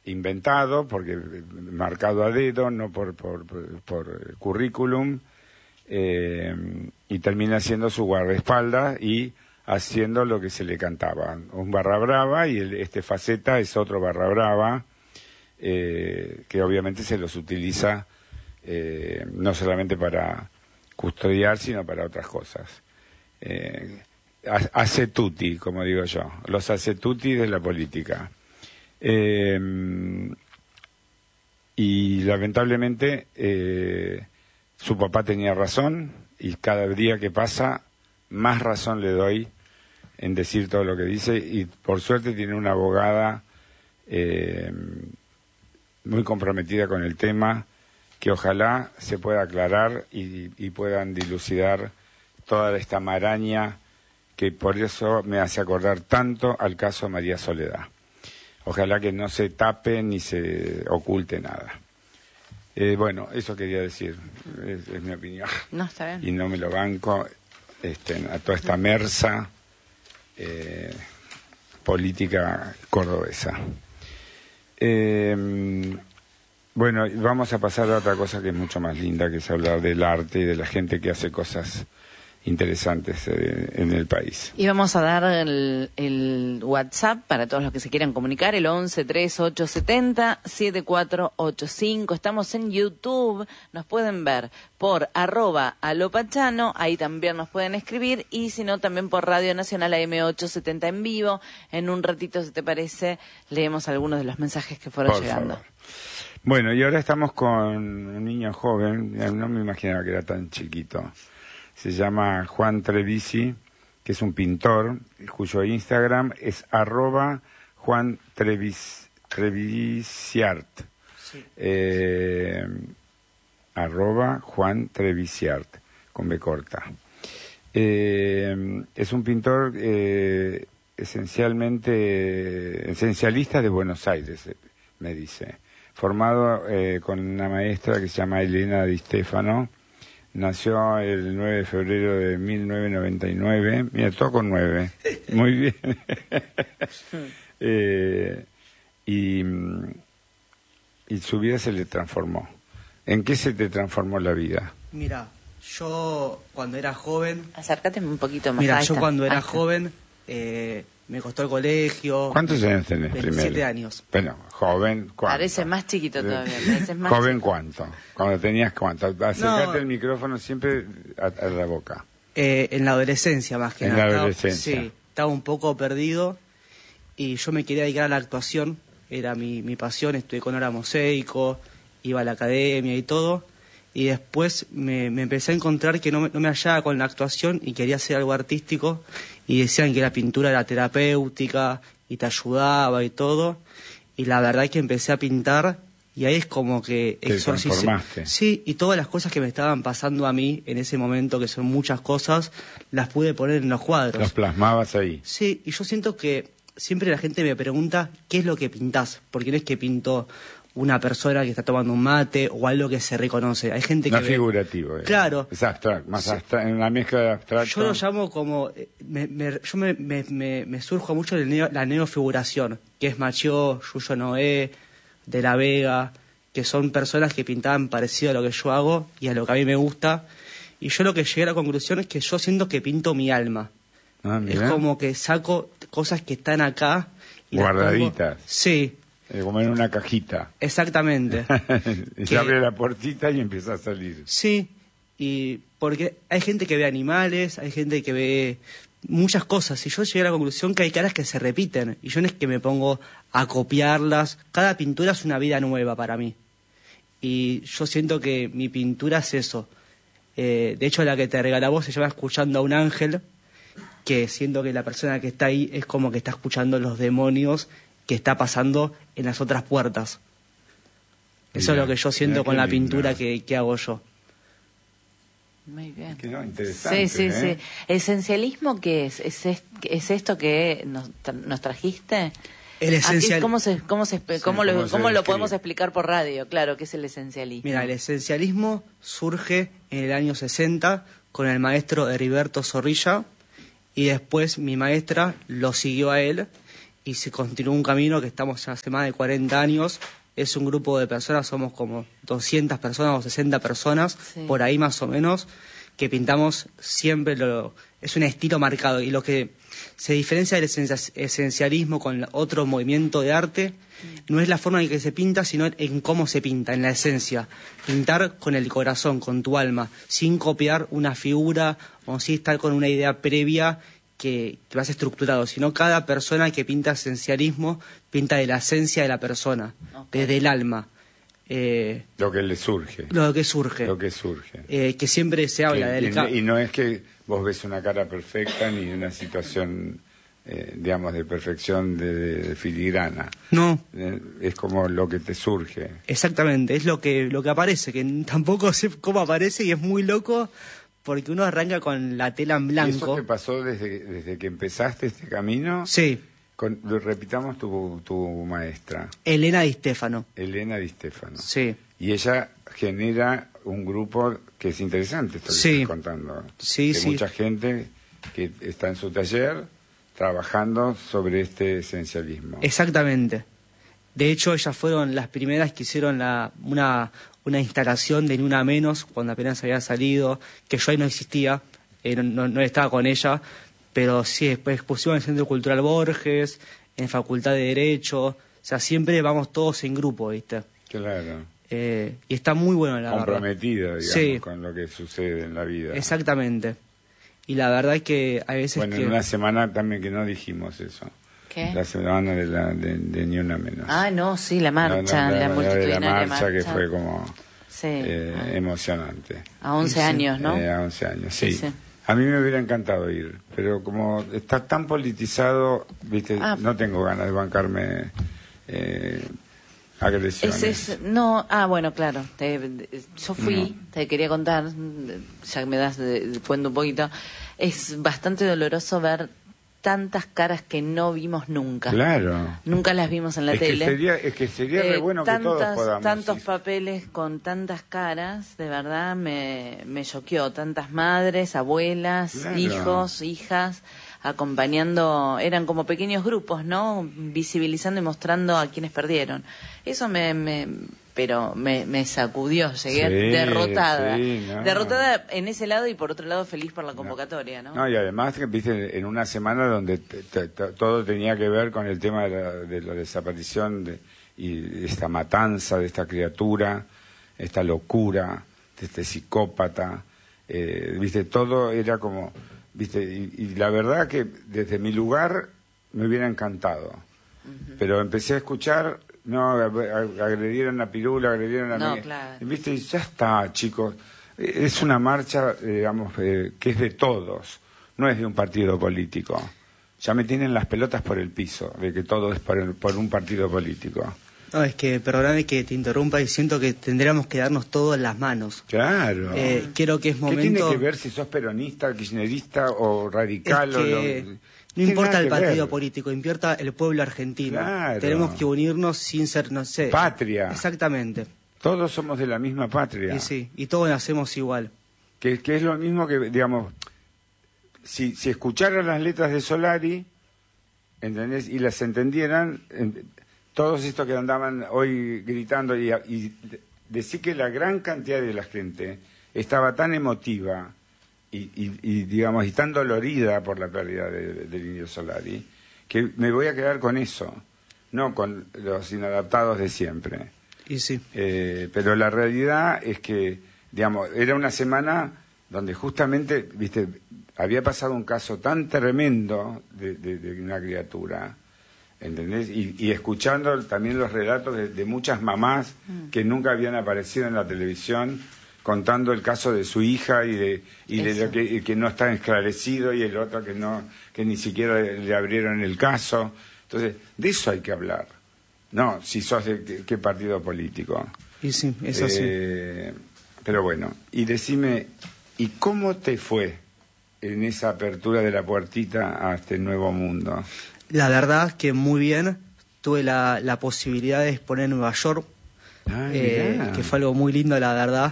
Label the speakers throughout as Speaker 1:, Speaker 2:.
Speaker 1: inventado, porque marcado a dedo, no por currículum, y termina siendo su guardaespaldas y haciendo lo que se le cantaba. Un barra brava, y este Faceta es otro barra brava, que obviamente se los utiliza no solamente para custodiar, sino para otras cosas. Hace tutti, como digo yo, los hace tutti de la política. Y lamentablemente su papá tenía razón, y cada día que pasa más razón le doy en decir todo lo que dice, y por suerte tiene una abogada muy comprometida con el tema, que ojalá se pueda aclarar y puedan dilucidar toda esta maraña, que por eso me hace acordar tanto al caso María Soledad. Ojalá que no se tape ni se oculte nada. Bueno, eso quería decir, es mi opinión.
Speaker 2: No, está bien.
Speaker 1: Y no me lo banco a toda esta mersa política cordobesa. Bueno, vamos a pasar a otra cosa que es mucho más linda, que es hablar del arte y de la gente que hace cosas interesantes en el país.
Speaker 2: Y vamos a dar el WhatsApp para todos los que se quieran comunicar, el 11-3870-7485. Estamos en YouTube, nos pueden ver por @alopachano, ahí también nos pueden escribir, y si no, también por Radio Nacional AM870 en vivo. En un ratito, si te parece, leemos algunos de los mensajes que fueron llegando.
Speaker 1: Favor. Bueno, y ahora estamos con un niño joven, no me imaginaba que era tan chiquito. Se llama Juan Trevisi, que es un pintor, cuyo Instagram es @JuanTrevisiart.
Speaker 3: Sí.
Speaker 1: @JuanTrevisiart, con B corta. Es un pintor esencialista de Buenos Aires, me dice. Formado con una maestra que se llama Elena Di Stefano. Nació el 9 de febrero de 1999. Mira, todo con 9. Muy bien. Y su vida se le transformó. ¿En qué se te transformó la vida?
Speaker 3: Mira, yo cuando era joven...
Speaker 2: Acércate un poquito más.
Speaker 3: Mira, yo cuando era joven me costó el colegio.
Speaker 1: ¿Cuántos años tenés
Speaker 3: 27
Speaker 1: primero?
Speaker 3: años.
Speaker 1: Bueno, joven, ¿cuánto?
Speaker 2: Parece más chiquito todavía. Más
Speaker 1: ¿Joven
Speaker 2: chiquito.
Speaker 1: cuánto? Cuando tenías cuánto. Acércate el micrófono siempre a la boca.
Speaker 3: En la adolescencia, más que
Speaker 1: En
Speaker 3: nada.
Speaker 1: la adolescencia.
Speaker 3: Sí, estaba un poco perdido y yo me quería dedicar a la actuación. Era mi pasión, estudié con hora mosaico, iba a la academia y todo. Y después me empecé a encontrar que no me hallaba con la actuación y quería hacer algo artístico. Y decían que la pintura era terapéutica y te ayudaba y todo. Y la verdad es que empecé a pintar y ahí es como que
Speaker 1: exorcicé. Te transformaste.
Speaker 3: Sí, y todas las cosas que me estaban pasando a mí en ese momento, que son muchas cosas, las pude poner en los cuadros.
Speaker 1: Los plasmabas ahí.
Speaker 3: Sí, y yo siento que siempre la gente me pregunta qué es lo que pintás, porque no es que pinto una persona que está tomando un mate o algo que se reconoce. Hay gente que
Speaker 1: no figurativo.
Speaker 3: Claro.
Speaker 1: Es abstracto, más abstracto, en una mezcla de abstracto.
Speaker 3: Yo lo llamo como... me surjo mucho la neofiguración, que es Machió, Yuyo Noé, De la Vega, que son personas que pintaban parecido a lo que yo hago y a lo que a mí me gusta. Y yo lo que llegué a la conclusión es que yo siento que pinto mi alma. Es como que saco cosas que están acá. Y
Speaker 1: guardaditas.
Speaker 3: Sí.
Speaker 1: Como en una cajita.
Speaker 3: Exactamente.
Speaker 1: Se abre la puertita y empieza a salir.
Speaker 3: Sí, y porque hay gente que ve animales, hay gente que ve muchas cosas, y yo llegué a la conclusión que hay caras que se repiten, y yo no es que me pongo a copiarlas, cada pintura es una vida nueva para mí, y yo siento que mi pintura es eso. De hecho, la que te regala vos se llama Escuchando a un ángel, que siento que la persona que está ahí es como que está escuchando los demonios que está pasando en las otras puertas. Eso es lo que yo siento con la pintura que hago yo.
Speaker 2: Muy bien.
Speaker 1: Quedó interesante.
Speaker 2: Sí. ¿Esencialismo qué es? ¿Es esto que nos trajiste?
Speaker 3: El esencial...
Speaker 2: ¿Cómo lo podemos explicar por radio? Claro, ¿qué es el esencialismo?
Speaker 3: Mira, el esencialismo surge en el año 60 con el maestro Heriberto Zorrilla, y después mi maestra lo siguió a él y se continuó un camino que estamos ya hace más de 40 años. Es un grupo de personas, somos como 200 personas o 60 personas,
Speaker 2: Sí.
Speaker 3: por ahí más o menos, que pintamos siempre, es un estilo marcado. Y lo que se diferencia del esencialismo con otro movimiento de arte no es la forma en que se pinta, sino en cómo se pinta, en la esencia. Pintar con el corazón, con tu alma, sin copiar una figura o sin estar con una idea previa que vas estructurado, sino cada persona que pinta esencialismo pinta de la esencia de la persona, desde el alma.
Speaker 1: Lo que le surge.
Speaker 3: Lo que surge.
Speaker 1: Lo que surge.
Speaker 3: Que siempre se habla del
Speaker 1: y no es que vos ves una cara perfecta ni una situación, digamos, de perfección de filigrana.
Speaker 3: No.
Speaker 1: Es como lo que te surge.
Speaker 3: Exactamente, es lo que aparece, que tampoco sé cómo aparece y es muy loco porque uno arranca con la tela en blanco.
Speaker 1: ¿Y eso te pasó desde que empezaste este camino?
Speaker 3: Sí.
Speaker 1: Repitamos tu maestra.
Speaker 3: Elena Di Stefano.
Speaker 1: Elena Di Stefano.
Speaker 3: Sí.
Speaker 1: Y ella genera un grupo que es interesante, esto que
Speaker 3: Sí.
Speaker 1: estás contando.
Speaker 3: Sí,
Speaker 1: de
Speaker 3: sí.
Speaker 1: mucha gente que está en su taller trabajando sobre este esencialismo.
Speaker 3: Exactamente. De hecho, ellas fueron las primeras que hicieron una instalación de Ni Una Menos cuando apenas había salido, que yo ahí no existía, no estaba con ella, pero sí, después expusimos en el Centro Cultural Borges, en Facultad de Derecho, o sea, siempre vamos todos en grupo, ¿viste?
Speaker 1: Claro.
Speaker 3: Y está muy bueno, la verdad.
Speaker 1: Comprometida, digamos,
Speaker 3: Sí.
Speaker 1: con lo que sucede en la vida.
Speaker 3: Exactamente. Y la verdad es que a veces
Speaker 1: Bueno,
Speaker 3: que...
Speaker 1: en una semana también que no dijimos eso.
Speaker 2: ¿Qué?
Speaker 1: La semana de Ni Una Menos.
Speaker 2: Ah, no, sí, la marcha,
Speaker 1: No,
Speaker 2: la
Speaker 1: de
Speaker 2: multitudinaria
Speaker 1: la marcha que fue como
Speaker 2: Sí.
Speaker 1: emocionante.
Speaker 2: A 11
Speaker 3: Sí, sí.
Speaker 2: años, ¿no?
Speaker 1: A 11 años, sí.
Speaker 2: Sí, sí.
Speaker 1: A mí me hubiera encantado ir, pero como está tan politizado, viste,
Speaker 2: Ah.
Speaker 1: no tengo ganas de bancarme agresiones.
Speaker 2: No, bueno, claro. Yo fui, te quería contar, ya que me das cuento un poquito. Es bastante doloroso ver tantas caras que no vimos nunca.
Speaker 1: Claro.
Speaker 2: Nunca las vimos en la tele.
Speaker 1: Es que sería re bueno que todos podamos
Speaker 2: tantos
Speaker 1: ir.
Speaker 2: papeles con tantas caras, de verdad me choqueó. Tantas madres, abuelas,
Speaker 1: Claro.
Speaker 2: hijos, hijas, acompañando, eran como pequeños grupos, ¿no? Visibilizando y mostrando a quienes perdieron. Eso pero me sacudió, llegué
Speaker 1: Sí,
Speaker 2: derrotada.
Speaker 1: sí, no.
Speaker 2: Derrotada en ese lado y por otro lado feliz por la convocatoria, ¿no?
Speaker 1: No, y además, viste, en una semana donde todo tenía que ver con el tema de la desaparición y esta matanza de esta criatura, esta locura, de este psicópata, viste, todo era como, viste, y la verdad que desde mi lugar me hubiera encantado, pero empecé a escuchar, no, agredieron a Pirula, agredieron a
Speaker 2: No,
Speaker 1: mí,
Speaker 2: claro.
Speaker 1: viste, y ya está, chicos. Es una marcha, digamos, que es de todos, no es de un partido político. Ya me tienen las pelotas por el piso, de que todo es por un partido político.
Speaker 3: No, es que, perdóname que te interrumpa y siento que tendríamos que darnos todo en las manos.
Speaker 1: Claro.
Speaker 3: Creo que es momento...
Speaker 1: ¿Qué tiene que ver si sos peronista, kirchnerista o radical?
Speaker 3: Es que no importa el partido político, importa el pueblo argentino.
Speaker 1: Claro.
Speaker 3: Tenemos que unirnos sin ser, no sé...
Speaker 1: Patria.
Speaker 3: Exactamente.
Speaker 1: Todos somos de la misma patria.
Speaker 3: Y sí, y todos nacemos igual.
Speaker 1: Que es lo mismo que, digamos, si escucharan las letras de Solari, ¿entendés? Y las entendieran, todos estos que andaban hoy gritando y decir que la gran cantidad de la gente estaba tan emotiva y digamos, y tan dolorida por la pérdida del Indio Solari, que me voy a quedar con eso, no con los inadaptados de siempre.
Speaker 3: Y sí.
Speaker 1: Pero la realidad es que, digamos, era una semana donde justamente, viste, había pasado un caso tan tremendo de una criatura, ¿entendés? Y escuchando también los relatos de muchas mamás que nunca habían aparecido en la televisión, contando el caso de su hija y de lo que no está esclarecido, y el otro que ni siquiera le abrieron el caso. Entonces, de eso hay que hablar. No, si sos de qué partido político.
Speaker 3: Y sí, eso sí.
Speaker 1: Pero bueno, y decime, ¿y cómo te fue en esa apertura de la puertita a este nuevo mundo?
Speaker 3: La verdad que muy bien. Tuve la posibilidad de exponer en Nueva York,
Speaker 1: Mirá.
Speaker 3: que fue algo muy lindo, la verdad.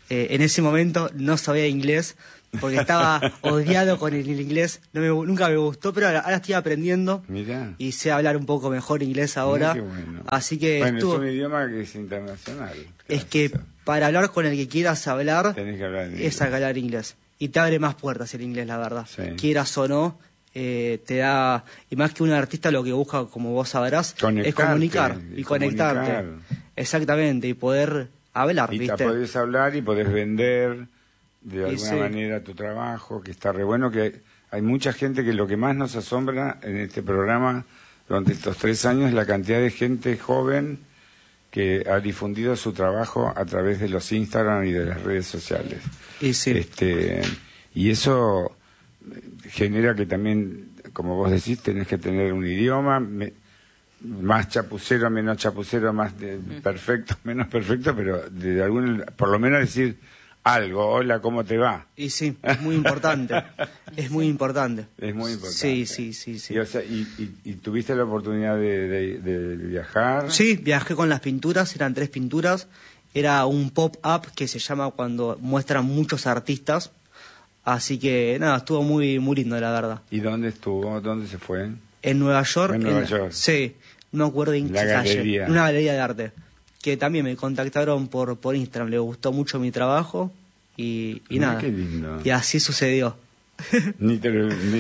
Speaker 3: En ese momento no sabía inglés, porque estaba odiado con el inglés, nunca me gustó, pero ahora estoy aprendiendo.
Speaker 1: Mirá.
Speaker 3: Y sé hablar un poco mejor inglés ahora.
Speaker 1: Mirá qué bueno.
Speaker 3: Así que
Speaker 1: bueno, es un idioma que es internacional.
Speaker 3: Es que para hablar con el que quieras hablar,
Speaker 1: tenés que hablar inglés.
Speaker 3: es hablar inglés. Y te abre más puertas el inglés, la verdad.
Speaker 1: Sí.
Speaker 3: Quieras o no, te da... Y más que un artista lo que busca, como vos sabrás, es comunicar y conectarte. Exactamente, y poder hablar,
Speaker 1: y
Speaker 3: ¿viste?
Speaker 1: te podés hablar y podés vender de alguna
Speaker 3: sí.
Speaker 1: manera tu trabajo, que está re bueno, que hay mucha gente que lo que más nos asombra en este programa durante estos 3 años es la cantidad de gente joven que ha difundido su trabajo a través de los Instagram y de las redes sociales.
Speaker 3: Y sí.
Speaker 1: Y eso genera que también, como vos decís, tenés que tener un idioma más chapucero, menos chapucero, más perfecto, menos perfecto, pero de algún, por lo menos decir algo. Hola, ¿cómo te va?
Speaker 3: Y sí, es muy importante. Es muy importante.
Speaker 1: Es muy importante.
Speaker 3: Sí.
Speaker 1: Y, o sea, y tuviste la oportunidad de viajar.
Speaker 3: Sí, viajé con las pinturas, eran 3 pinturas. Era un pop-up que se llama cuando muestran muchos artistas. Así que, nada, estuvo muy, muy lindo, la verdad.
Speaker 1: ¿Y dónde estuvo? ¿Dónde se fue?
Speaker 3: En Nueva York.
Speaker 1: En Nueva York.
Speaker 3: Sí, no me acuerdo en qué calle. Una galería de arte. Que también me contactaron por Instagram. Le gustó mucho mi trabajo y nada.
Speaker 1: Qué lindo.
Speaker 3: Y así sucedió.
Speaker 1: No te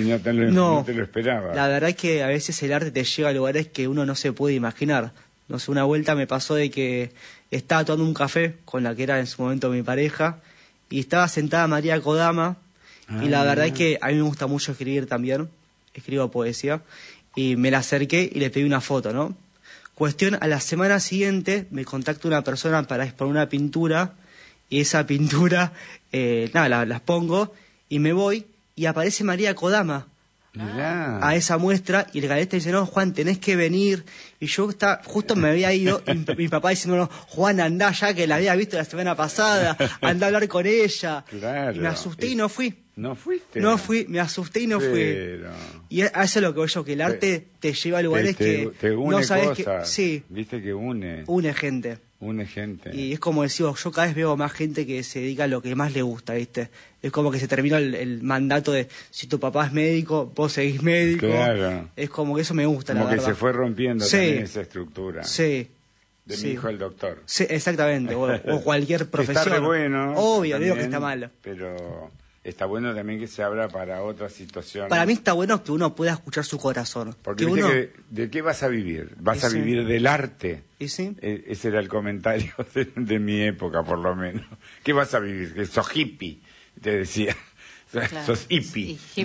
Speaker 1: lo esperaba.
Speaker 3: La verdad es que a veces el arte te lleva a lugares que uno no se puede imaginar. No sé, una vuelta me pasó de que estaba tomando un café con la que era en su momento mi pareja y estaba sentada María Kodama y la verdad es que a mí me gusta mucho escribir también. Escribo poesía y me la acerqué y le pedí una foto, ¿no? Cuestión, a la semana siguiente me contacta una persona para exponer una pintura y esa pintura, las pongo y me voy y aparece María Kodama a esa muestra y el galerista dice, no, Juan, tenés que venir. Y yo justo me había ido y mi papá diciendo, no, Juan, andá ya que la había visto la semana pasada, andá a hablar con ella.
Speaker 1: Claro.
Speaker 3: Y me asusté y no fui.
Speaker 1: ¿No fuiste?
Speaker 3: No fui, me asusté y no fui. Y eso es lo que yo, que el arte te lleva a lugares que
Speaker 1: te une
Speaker 3: no sabes
Speaker 1: cosas.
Speaker 3: que... Sí,
Speaker 1: viste que une
Speaker 3: gente.
Speaker 1: Une gente.
Speaker 3: Y es como decimos, yo cada vez veo más gente que se dedica a lo que más le gusta, ¿viste? Es como que se terminó el mandato de si tu papá es médico, vos seguís médico.
Speaker 1: Claro.
Speaker 3: Es como que eso me gusta,
Speaker 1: como
Speaker 3: la verdad.
Speaker 1: Como que se fue rompiendo también esa estructura.
Speaker 3: Sí.
Speaker 1: De mi hijo el doctor.
Speaker 3: Sí, exactamente. O cualquier profesión.
Speaker 1: Está re bueno.
Speaker 3: Obvio, digo que está mal.
Speaker 1: Pero está bueno también que se abra para otras situaciones.
Speaker 3: Para mí está bueno que uno pueda escuchar su corazón.
Speaker 1: Porque que ¿de qué vas a vivir? ¿Vas a vivir del arte?
Speaker 3: ¿Y sí?
Speaker 1: Ese era el comentario de mi época, por lo menos. ¿Qué vas a vivir? Que sos hippie, te decía. Claro. Sos hippie.
Speaker 2: Sí.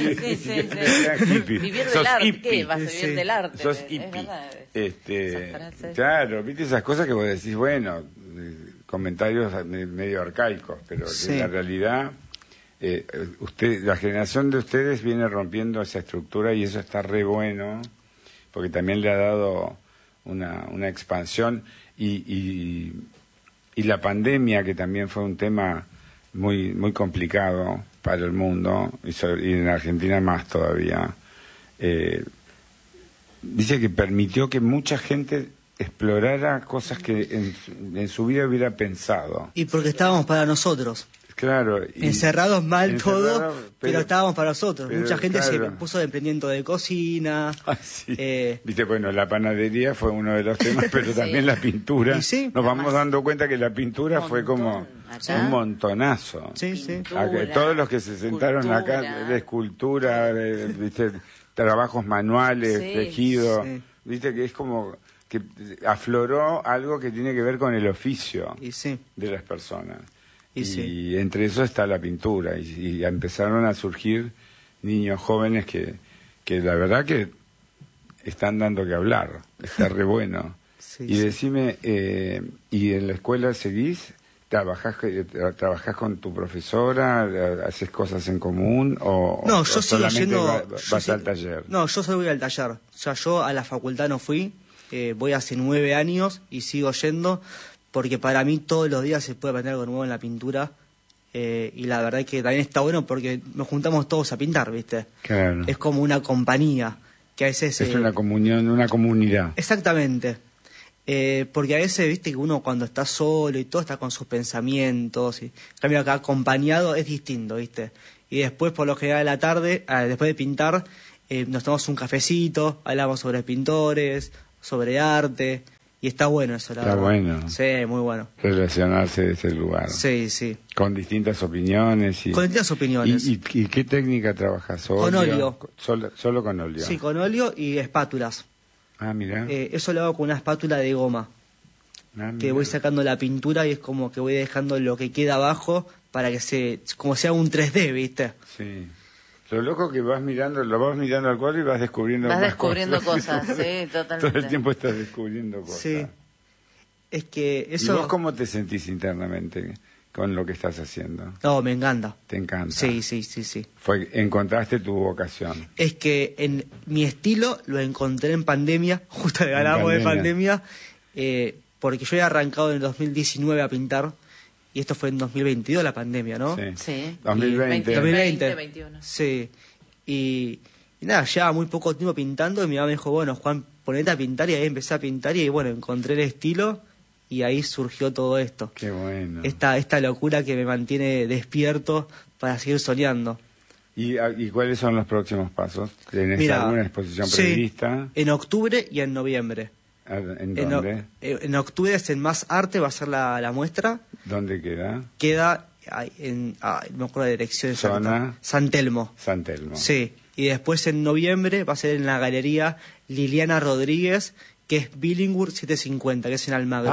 Speaker 2: Vivir del arte. Hippie. ¿Qué? ¿Vas a vivir del arte?
Speaker 1: Sos hippie. Claro, viste esas cosas que vos decís, bueno, comentarios medio arcaicos, pero que la realidad... la generación de ustedes viene rompiendo esa estructura y eso está re bueno porque también le ha dado una expansión y la pandemia, que también fue un tema muy muy complicado para el mundo y en Argentina más todavía, dice que permitió que mucha gente explorara cosas que en su vida hubiera pensado.
Speaker 3: Y porque estábamos para nosotros.
Speaker 1: Claro.
Speaker 3: Encerrados todo, pero estábamos para nosotros. Mucha gente se puso de emprendimiento de cocina.
Speaker 1: Sí. Viste, bueno, la panadería fue uno de los temas, pero también la pintura. Nos vamos dando cuenta que la pintura fue como un montonazo. Todos los que se sentaron acá, de escultura, viste, trabajos manuales, tejido, viste que es como que afloró algo que tiene que ver con el oficio de las personas. Y entre eso está la pintura y empezaron a surgir niños jóvenes que la verdad que están dando que hablar, está re bueno. Decime, ¿y en la escuela seguís? ¿Trabajás con tu profesora? ¿Haces cosas en común?
Speaker 3: No, yo sigo yendo...
Speaker 1: ¿Vas al taller?
Speaker 3: No, yo solo voy al taller. O sea, yo a la facultad no fui, voy hace 9 años y sigo yendo... porque para mí todos los días se puede aprender algo nuevo en la pintura y la verdad es que también está bueno porque nos juntamos todos a pintar, ¿viste?
Speaker 1: Claro.
Speaker 3: Es como una compañía que a veces...
Speaker 1: Es una comunión, una comunidad.
Speaker 3: Exactamente. Porque a veces, viste, que uno cuando está solo y todo está con sus pensamientos. En cambio acá acompañado es distinto, viste. Y después, por lo general, a la tarde, después de pintar, nos tomamos un cafecito, hablamos sobre pintores, sobre arte. Y está bueno eso, la verdad.
Speaker 1: Está bueno.
Speaker 3: Sí, muy bueno.
Speaker 1: Relacionarse de ese lugar.
Speaker 3: Sí, sí.
Speaker 1: Con distintas opiniones.
Speaker 3: Con distintas opiniones.
Speaker 1: ¿Y qué técnica trabajas?
Speaker 3: Con óleo.
Speaker 1: Solo con óleo.
Speaker 3: Sí, con óleo y espátulas.
Speaker 1: Ah, mira.
Speaker 3: Eso lo hago con una espátula de goma. Que voy sacando la pintura y es como que voy dejando lo que queda abajo para que como sea un 3D, ¿viste?
Speaker 1: Sí. Lo loco que lo vas mirando al cuadro y vas descubriendo
Speaker 2: cosas, sí, totalmente.
Speaker 1: Todo el tiempo estás descubriendo cosas.
Speaker 3: Sí. Es que eso...
Speaker 1: ¿Y vos cómo te sentís internamente con lo que estás haciendo?
Speaker 3: No, me encanta.
Speaker 1: ¿Te encanta?
Speaker 3: Sí.
Speaker 1: Encontraste tu vocación.
Speaker 3: Es que en mi estilo lo encontré en pandemia, justo le ganamos de pandemia, porque yo he arrancado en el 2019 a pintar, y esto fue en 2022 la pandemia, ¿no?
Speaker 2: Sí.
Speaker 1: 2020.
Speaker 2: 2021.
Speaker 3: Sí. Y nada, ya muy poco tiempo pintando, y mi mamá me dijo, bueno, Juan, ponete a pintar, y ahí empecé a pintar, y bueno, encontré el estilo, y ahí surgió todo esto.
Speaker 1: Qué bueno.
Speaker 3: Esta locura que me mantiene despierto para seguir soñando.
Speaker 1: ¿Y cuáles son los próximos pasos? ¿Tenés alguna exposición prevista?
Speaker 3: En octubre y en noviembre.
Speaker 1: ¿En dónde?
Speaker 3: En octubre es en Más Arte, va a ser la muestra.
Speaker 1: ¿Dónde queda?
Speaker 3: Queda no me acuerdo la dirección exacta.
Speaker 1: ¿Zona?
Speaker 3: San Telmo.
Speaker 1: San Telmo.
Speaker 3: Sí. Y después en noviembre va a ser en la galería Liliana Rodríguez, que es Billingwood 750, que es en Almagro.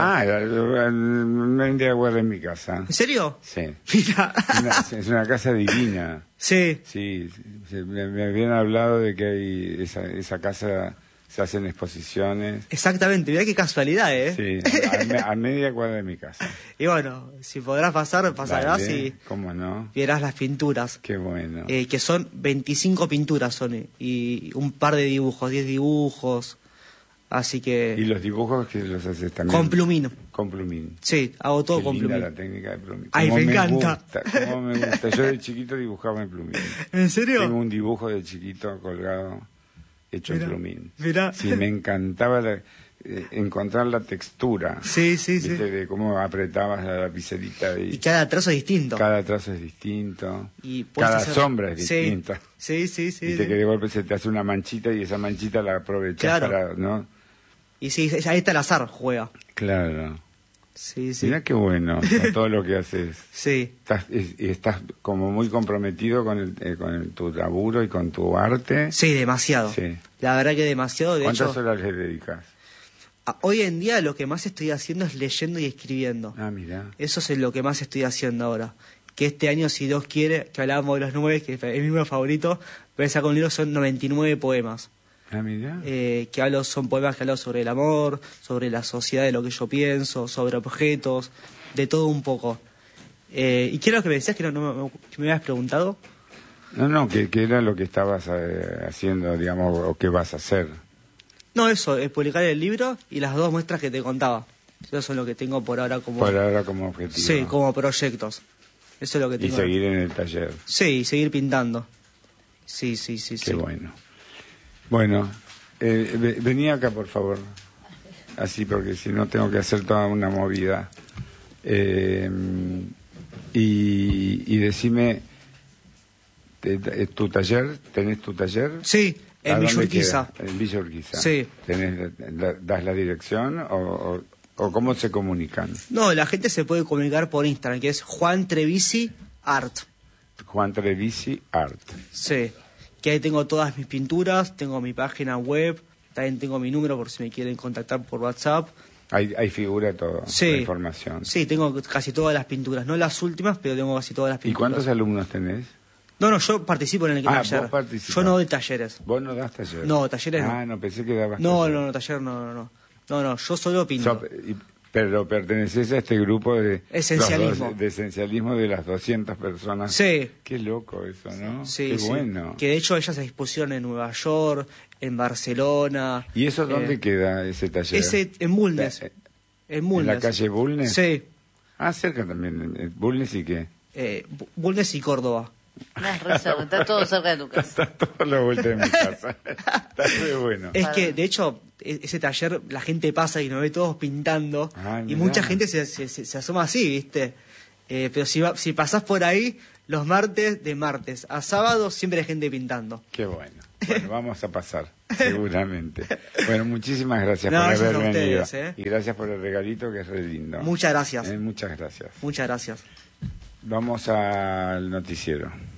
Speaker 1: El día guarda en mi casa.
Speaker 3: ¿En serio?
Speaker 1: Sí.
Speaker 3: Mira.
Speaker 1: Es una casa divina.
Speaker 3: Sí.
Speaker 1: Sí, me habían hablado de que hay esa casa, se hacen exposiciones.
Speaker 3: Exactamente, mirá qué casualidad, ¿eh?
Speaker 1: Sí, a media cuadra de mi casa.
Speaker 3: Y bueno, si podrás pasarás y
Speaker 1: ¿cómo no?
Speaker 3: verás las pinturas.
Speaker 1: Qué bueno.
Speaker 3: Que son 25 pinturas son, y un par de dibujos, 10 dibujos. Así que...
Speaker 1: ¿Y los dibujos que los haces también?
Speaker 3: Con plumín.
Speaker 1: Con plumín.
Speaker 3: Sí, hago todo con plumín.
Speaker 1: La técnica de plumín.
Speaker 3: Ay, me encanta.
Speaker 1: Cómo me gusta. Yo de chiquito dibujaba en plumín.
Speaker 3: ¿En serio?
Speaker 1: Tengo un dibujo de chiquito colgado hecho en plumín.
Speaker 3: Mirá.
Speaker 1: Sí, me encantaba encontrar la textura.
Speaker 3: Sí.
Speaker 1: De cómo apretabas la lapicerita.
Speaker 3: Y cada trazo es distinto.
Speaker 1: Cada trazo es distinto.
Speaker 3: Y
Speaker 1: cada sombra es distinta.
Speaker 3: Sí.
Speaker 1: Y que de golpe se te hace una manchita y esa manchita la aprovechás para, ¿no?
Speaker 3: Y sí, ahí está el azar, juega.
Speaker 1: Claro.
Speaker 3: Sí.
Speaker 1: Mirá qué bueno con todo lo que haces.
Speaker 3: Sí.
Speaker 1: Estás como muy comprometido con tu laburo y con tu arte.
Speaker 3: Sí, demasiado.
Speaker 1: Sí.
Speaker 3: La verdad que demasiado.
Speaker 1: ¿Cuántas horas le dedicas?
Speaker 3: Hoy en día lo que más estoy haciendo es leyendo y escribiendo.
Speaker 1: Ah, mira.
Speaker 3: Eso es lo que más estoy haciendo ahora. Que este año, si Dios quiere, que hablábamos de los 9, que es mi número favorito, voy a sacar un libro, son 99 poemas.
Speaker 1: Ah, mira.
Speaker 3: Son poemas que hablo sobre el amor, sobre la sociedad, de lo que yo pienso, sobre objetos, de todo un poco. ¿Y qué era lo que me decías que que me habías preguntado?
Speaker 1: No, ¿qué era lo que estabas haciendo, digamos, o qué vas a hacer?
Speaker 3: No, eso, publicar el libro y las 2 muestras que te contaba. Eso es lo que tengo por ahora como...
Speaker 1: Por ahora como objetivo.
Speaker 3: Sí, como proyectos. Eso es lo que tengo.
Speaker 1: Y seguir en el taller.
Speaker 3: Sí, seguir pintando. Sí.
Speaker 1: Qué bueno. Bueno, vení acá, por favor. Así, porque si no tengo que hacer toda una movida. Y decime, ¿tu taller? ¿Tenés tu taller?
Speaker 3: Sí, en Villa Urquiza.
Speaker 1: En Villa Urquiza.
Speaker 3: Sí.
Speaker 1: ¿Das la dirección o cómo se comunican?
Speaker 3: No, la gente se puede comunicar por Instagram, que es Juan Trevisi Art.
Speaker 1: Juan Trevisi Art.
Speaker 3: Sí. Que ahí tengo todas mis pinturas, tengo mi página web, también tengo mi número por si me quieren contactar por WhatsApp.
Speaker 1: Ahí figura todo, la información.
Speaker 3: Sí, tengo casi todas las pinturas, no las últimas, pero tengo casi todas las pinturas.
Speaker 1: ¿Y cuántos alumnos tenés?
Speaker 3: No, yo participo en el taller.
Speaker 1: Vos participás.
Speaker 3: Yo no doy talleres.
Speaker 1: ¿Vos no das talleres?
Speaker 3: No, talleres no.
Speaker 1: No, pensé que dabas
Speaker 3: No,
Speaker 1: talleres.
Speaker 3: taller no. No, yo solo pinto.
Speaker 1: Pero perteneces a este grupo de...
Speaker 3: Esencialismo.
Speaker 1: De esencialismo de las 200 personas.
Speaker 3: Sí.
Speaker 1: Qué loco eso, ¿no?
Speaker 3: Sí,
Speaker 1: Qué bueno.
Speaker 3: Que de hecho ellas se expusieron en Nueva York, en Barcelona.
Speaker 1: ¿Y eso dónde queda ese taller?
Speaker 3: En Bulnes.
Speaker 1: ¿En la calle Bulnes?
Speaker 3: Sí.
Speaker 1: Ah, cerca también. ¿Bulnes y qué?
Speaker 3: Bulnes y Córdoba.
Speaker 2: Está todo cerca de tu casa.
Speaker 1: Está todo a la vuelta de mi casa. Está muy bueno.
Speaker 3: Es que, de hecho, ese taller la gente pasa y nos ve todos pintando.
Speaker 1: Ay,
Speaker 3: y
Speaker 1: mirá.
Speaker 3: mucha gente se asoma así, ¿viste? Pero si pasás por ahí, los martes, de martes a sábado, siempre hay gente pintando.
Speaker 1: Qué bueno. Bueno, vamos a pasar, seguramente. Bueno, muchísimas gracias
Speaker 3: No,
Speaker 1: por
Speaker 3: gracias
Speaker 1: haber
Speaker 3: a
Speaker 1: venido.
Speaker 3: ustedes,
Speaker 1: Y gracias por el regalito, que es re lindo.
Speaker 3: Muchas gracias.
Speaker 1: Muchas gracias.
Speaker 3: Muchas gracias.
Speaker 1: Vamos al noticiero.